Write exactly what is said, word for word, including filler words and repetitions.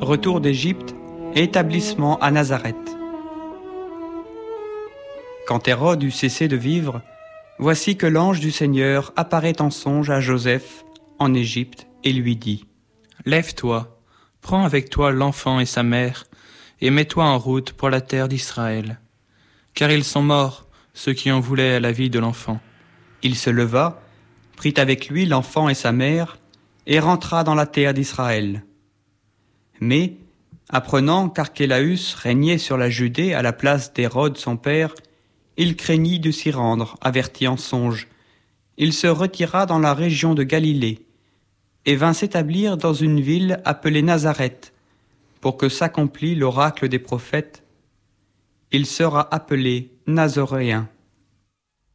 Retour d'Égypte et établissement à Nazareth. Quand Hérode eut cessé de vivre, voici que l'ange du Seigneur apparaît en songe à Joseph en Égypte et lui dit : Lève-toi, prends avec toi l'enfant et sa mère, et mets-toi en route pour la terre d'Israël. Car ils sont morts, ceux qui en voulaient à la vie de l'enfant. Il se leva, prit avec lui l'enfant et sa mère, et rentra dans la terre d'Israël. Mais, apprenant qu'Archélaüs régnait sur la Judée à la place d'Hérode son père, il craignit de s'y rendre, averti en songe. Il se retira dans la région de Galilée, et vint s'établir dans une ville appelée Nazareth, pour que s'accomplît l'oracle des prophètes. Il sera appelé Nazoréen.